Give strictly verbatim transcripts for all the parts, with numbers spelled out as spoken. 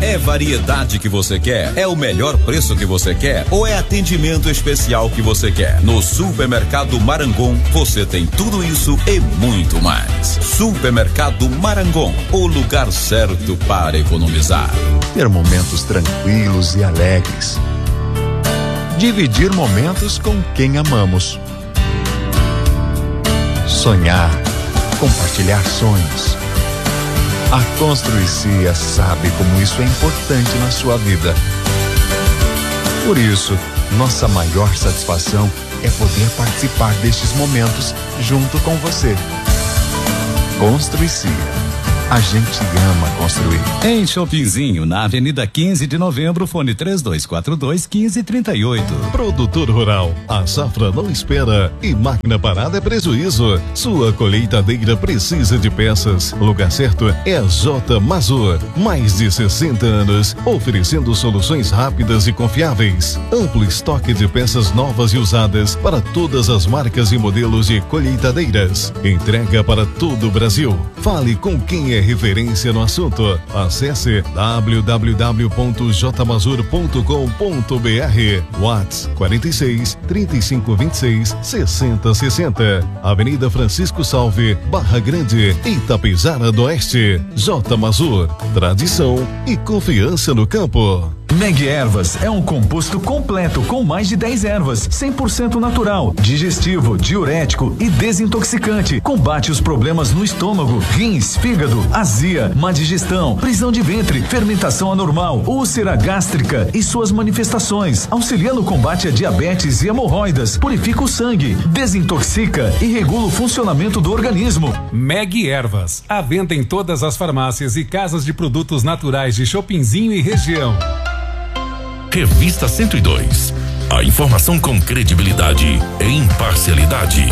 É variedade que você quer? É o melhor preço que você quer? Ou é atendimento especial que você quer? No Supermercado Marangon, você tem tudo isso e muito mais. Supermercado Marangon, o lugar certo para economizar. Ter momentos tranquilos e alegres. Dividir momentos com quem amamos. Sonhar, compartilhar sonhos. A Construicia sabe como isso é importante na sua vida. Por isso, nossa maior satisfação é poder participar destes momentos junto com você. Construicia. A gente ama construir. Em Shoppingzinho, na Avenida quinze de Novembro, fone três dois quatro dois, um cinco três oito. Produtor rural, a safra não espera e máquina parada é prejuízo. Sua colheitadeira precisa de peças. O lugar certo é a J Mazur. Mais de sessenta anos, oferecendo soluções rápidas e confiáveis. Amplo estoque de peças novas e usadas para todas as marcas e modelos de colheitadeiras. Entrega para todo o Brasil. Fale com quem é referência no assunto. Acesse w w w ponto j mazur ponto com ponto b r. WhatsApp quarenta e seis, trinta e cinco, vinte e seis, sessenta, sessenta. Avenida Francisco Salve, Barra Grande, Itapejara do Oeste. J Mazur, tradição e confiança no campo. Meg Ervas é um composto completo com mais de dez ervas, cem por cento natural, digestivo, diurético e desintoxicante. Combate os problemas no estômago, rins, fígado, azia, má digestão, prisão de ventre, fermentação anormal, úlcera gástrica e suas manifestações. Auxilia no combate a diabetes e hemorroidas, purifica o sangue, desintoxica e regula o funcionamento do organismo. Meg Ervas, à venda em todas as farmácias e casas de produtos naturais de Shoppingzinho e região. Revista cento e dois. A informação com credibilidade e imparcialidade.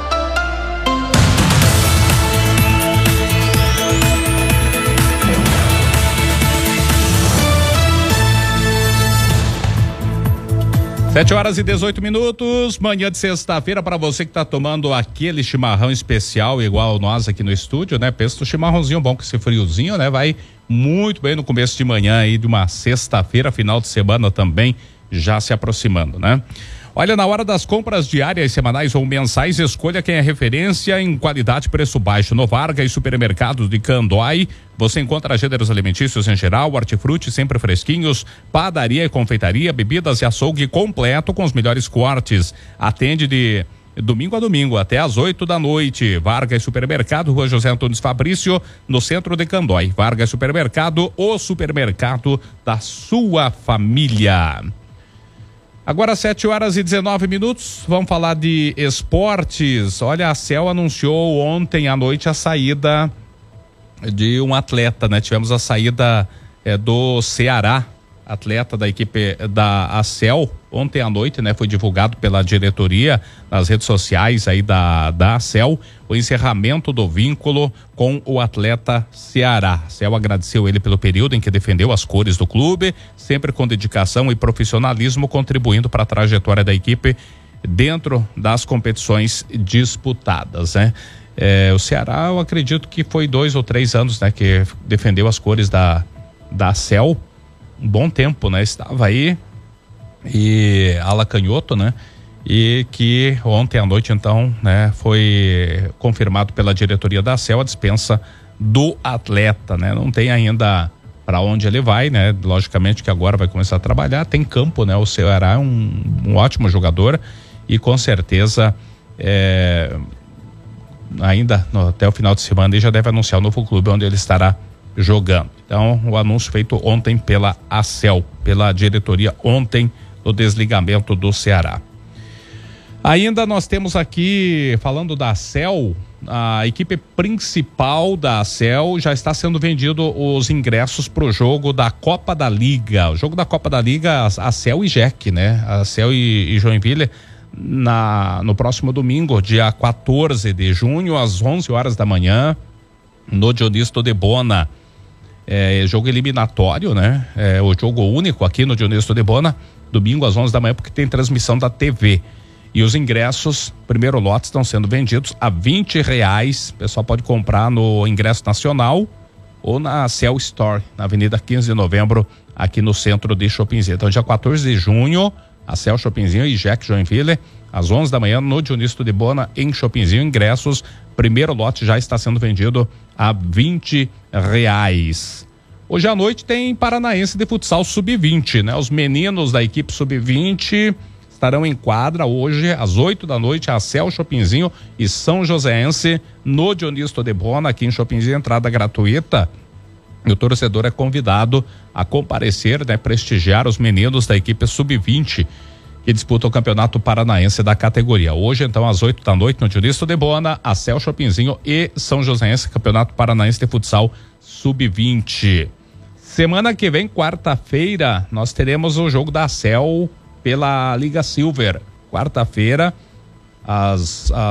Sete horas e dezoito minutos, manhã de sexta-feira, para você que tá tomando aquele chimarrão especial igual nós aqui no estúdio, né? Pensa no chimarrãozinho bom com esse friozinho, né? Vai muito bem no começo de manhã aí de uma sexta-feira, final de semana também já se aproximando, né? Olha, na hora das compras diárias, semanais ou mensais, escolha quem é referência em qualidade e preço baixo. No Varga e Supermercados de Candoai, você encontra gêneros alimentícios em geral, hortifruti sempre fresquinhos, padaria e confeitaria, bebidas e açougue completo com os melhores cortes. Atende de domingo a domingo, até às oito da noite. Varga e Supermercado, Rua José Antunes Fabrício, no centro de Candói. Varga e Supermercado, o supermercado da sua família. Agora sete horas e dezenove minutos, vamos falar de esportes. Olha, a C E L anunciou ontem à noite a saída de um atleta, né? Tivemos a saída é, do Ceará, atleta da equipe da A C E L, ontem à noite, né? Foi divulgado pela diretoria nas redes sociais aí da, da A C E L, o encerramento do vínculo com o atleta Ceará. A C E L agradeceu ele pelo período em que defendeu as cores do clube, sempre com dedicação e profissionalismo, contribuindo para a trajetória da equipe dentro das competições disputadas, né? É, o Ceará, eu acredito que foi dois ou três anos, né? Que defendeu as cores da, da A C E L, um bom tempo, né? Estava aí e ala canhoto, né? E que ontem à noite, então, né? Foi confirmado pela diretoria da A C E L a dispensa do atleta, né? Não tem ainda para onde ele vai, né? Logicamente que agora vai começar a trabalhar, tem campo, né? O Ceará é um, um ótimo jogador e com certeza é, ainda no, até o final de semana ele já deve anunciar o novo clube onde ele estará jogando. Então, o anúncio feito ontem pela A C E L, pela diretoria ontem do desligamento do Ceará. Ainda nós temos aqui, falando da A C E L, a equipe principal da A C E L já está sendo vendido os ingressos para o jogo da Copa da Liga. O jogo da Copa da Liga, A C E L e J E C, né? A C E L e, e Joinville, na, no próximo domingo, dia quatorze de junho, às onze horas da manhã, no Dionisto de Bona. É jogo eliminatório, né? É o jogo único aqui no Dionisto de Bona, domingo às onze da manhã, porque tem transmissão da T V. E os ingressos, primeiro lote, estão sendo vendidos a vinte reais. O pessoal pode comprar no ingresso nacional ou na Cell Store, na Avenida quinze de Novembro, aqui no centro de Chopinzinho. Então, dia quatorze de junho, a Cell Chopinzinho e Jack Joinville, às onze da manhã, no Dionisto de Bona, em Chopinzinho. Ingressos, primeiro lote já está sendo vendido a vinte reais. Hoje à noite tem Paranaense de Futsal sub vinte, né? Os meninos da equipe sub vinte estarão em quadra hoje, às oito da noite, a Cell Chopinzinho e São Joséense, no Dionisto de Bona, aqui em Chopinzinho, entrada gratuita. E o torcedor é convidado a comparecer, né? Prestigiar os meninos da equipe sub vinte, que disputa o Campeonato Paranaense da categoria. Hoje, então, às oito da noite, no Dionisto de Bona, a Cell Chopinzinho e São Joséense, Campeonato Paranaense de Futsal sub vinte. Semana que vem, quarta-feira, nós teremos o jogo da Cell pela Liga Silver. Quarta-feira, às,